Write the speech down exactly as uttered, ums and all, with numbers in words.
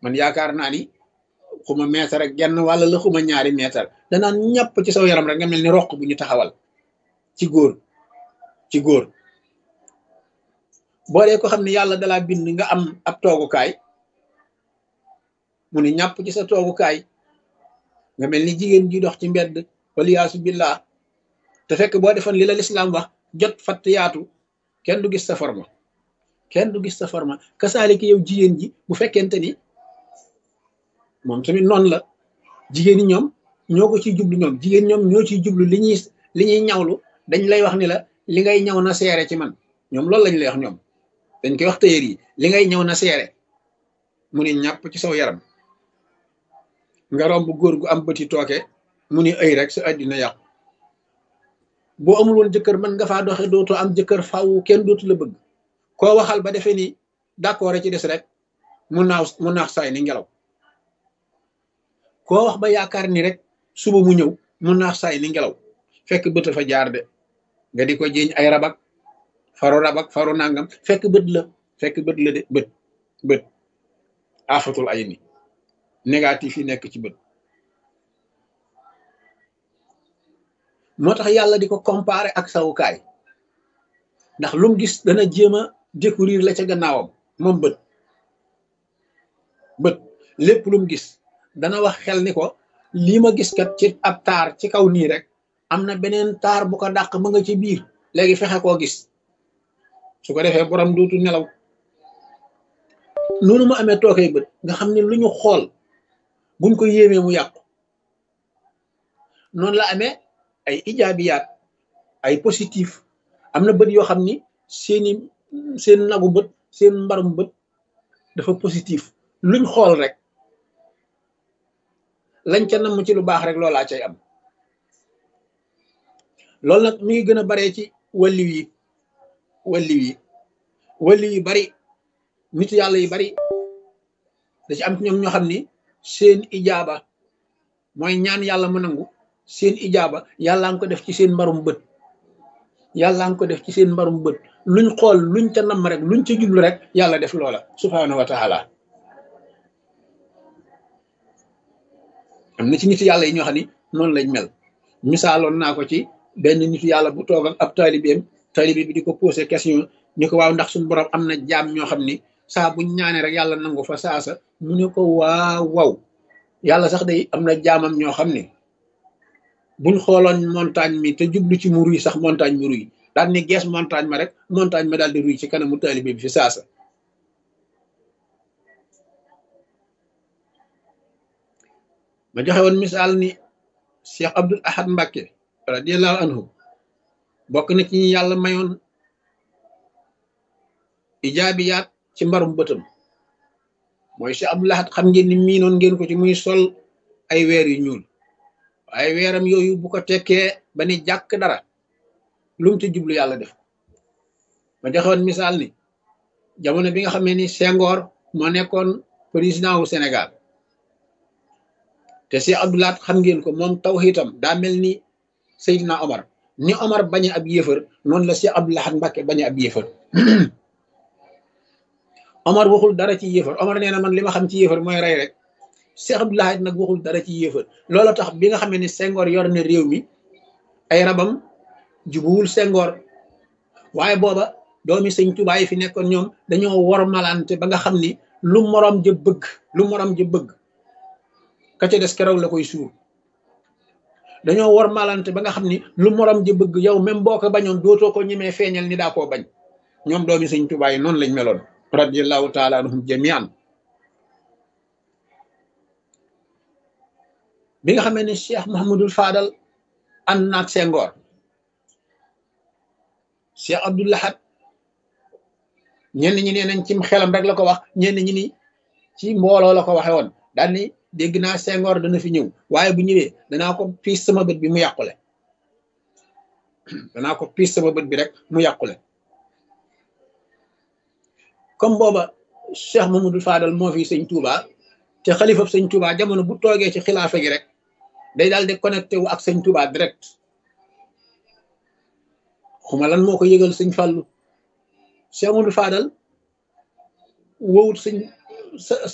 man yaakaar naa ni xuma meetar ak genn wàlla la xuma ñaari meetar danaan ñàpp ci saw yaram rek nga mel ni roq bu ñu taxawal ci góor ci góor boo dee ko xam ne yàlla dalaa bind nga am ab toogukaay mu ne ñàpp ci sa toogukaay nga mel ni jigéen ji dox ci mbedd waliyaasu billah te fekk boo defoon li la lislaam wax jot fatt yaatu kenn du gis sa forma kenn du gis sa forma kasaaliki yow jigéen ji bu fekkente ni moom tamit noonu la jigéen ñi ñoom ñoo ko ciy jublu ñoom jigéen ñoom ñoo ciy jublu li ñuy li ñuy ñawlu dañ lay wax ni la li ngay ñaw na seere ci man ñoom loolu lañ lay wax ñoom dañ koy wax tëyër yi li ngay ñaw na seere mu ni ñàpp ci saw yaram nga romb góor gu am bëti tooke mu ni ay rek sa àddina yàqu boo amul woon jëkkër mën nga faa doxe dootoo am jëkkër faw kenn dootu la bëgg koo waxal ba defee ni d'accord ci des rek mu naaw mu naax saay ni ngelaw koo wax ba yaakaar ni rek suba mu ñëw mu naax saay ni ngelaw fekk bët fa jaar de nga di ko jiiñ ay rabak faru rabak faru nangam fekk bët la fekk bët la de bët bët afatul ay ni négatif yi nekk ci bët moo tax yàlla di ko comparer ak sawukaay ndax lu mu gis dana jéem a découvrir la ca gannaawam moom bët bët lépp lu mu gis dana wax xel ni ko lii ma gis kat ci ab taar ci kaw nii rek am na beneen taar bu ko dàq ma nga ci biir léegi fexe koo gis su ko defee borom dootu nelaw noonu mu amee tookee bët nga xam ne lu ñu xool buñ ko yéemee mu yàqu noonu la amee ay ijaabiyaat ay positif am na bët yoo xam ni seeni seen nagu bët seen mbarum bët dafa positif luñ xool rek lañ ca namm ci lu baax rek loolaa cay am loolu nag mi ngi gën a baree ci walliw yi walliw yi walliw yi bari nit yàlla yi bari da ci am ci ñoom ñoo xam ni seen ijaaba mooy ñaan yàlla mu nangu seen ijaaba yàlla nga ko def ci seen mbarum bët yàlla nga ko def ci seen mbarum bët luñ xool luñ ca namm rek luñ ca jublu rek yàlla def loola subhaanahu wa taala am na ci nit yàlla yi ñoo xam ni noonu lañ mel misaaloon naa ko ci benn nitu yàlla bu toog ak ab taalibeem taalibe bi di ko posé question ni ko waaw ndax suñu borom am na jaam ñoo xam ni saa buñ ñaanee rek yàlla nangu fa saasa mu ne ko waaw waaw yàlla sax day am na jaamam ñoo xam ne buñ xooloon montagne mi te jublu ci mu ruy sax montagne mi ruy daal ni gees montagne ma rek montagne ma daal di ruy ci kanamu taalibe bi fi saasa ma joxe woon misaal ni Cheikh Abdul Ahad Mbacké radiyallahu anhu bokk na ci ñi yàlla mayoon ijaabiyaat ci mbarum bëtam mooy Cheikh Abdul Ahad xam ngeen ni miinoon ngeen ko ci muy sol ay weer yu ñuul waaye weeram yooyu bu ko tekkee ba ni jàkk dara lu mu ci jublu yàlla def ma joxe woon misaal ni jamono bi nga xamee ni Senghor moo nekkoon président wu Sénégal te Cheikh Abdou Lahad xam ngeen ko moom tawhiidam daa mel ni Seydina Omar ni Omar bañe ab yéefar noonu la Cheikh Abdou Lahad Mbacké bañe ab yéefar Omar waxul dara ci yéefar Omar nee na man li ma xam ci yéefar mooy rey rek Cheikh Abdou Lahad nag waxul dara ci yéefar loola tax bi nga xamee ni Senghor yor na réew mi ay rabam jubuwul Senghor waaye booba doomi Sëñ Tuubaa yi fi nekkoon ñoom dañoo wor malante ba nga xam ni lu morom ja bëgg lu morom ja bëgg ka ca des keroog la koy suur dañoo war malante ba nga xam ni lu morom ji bëgg yow même boo ko bañoon dootoo ko ñemee feeñal ni daa koo bañ ñoom doomi Sëñ Tuubaa yi noonu lañ meloon radiyallahu taala anhum jamian bi nga xamee ne Cheikh Mouhamadul Fadal ànd naag Senghor Cheikh Abdou Lahad ñenn ñi nee nañ ci xelam rek la ko wax ñenn ñi ni ci mbooloo la ko waxe woon daal ni dégg naa Senghor dana fi ñëw waaye bu ñëwee danaa ko piis sama bët bi mu yàqule danaa ko piis sama bët bi rek mu yàqule comme booba Cheikh Mamadou Fadal moo fi Sëñ Touba te xalifab Sëñ Touba jamono bu toogee ci xilaafa gi rek day daal di connecté wu ak Sëñ Touba direct xuma lan moo ko yëgal Sëñ Fallu Cheikh Mamadou Fadal wowut sëñ